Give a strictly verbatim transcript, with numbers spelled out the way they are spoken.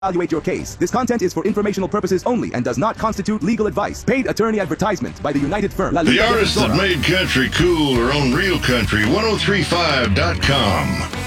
Evaluate your case. This content is for informational purposes only and does not constitute legal advice. Paid attorney advertisement by the United Firm. The artists that made country cool are on Real Country ten thirty-five dot com.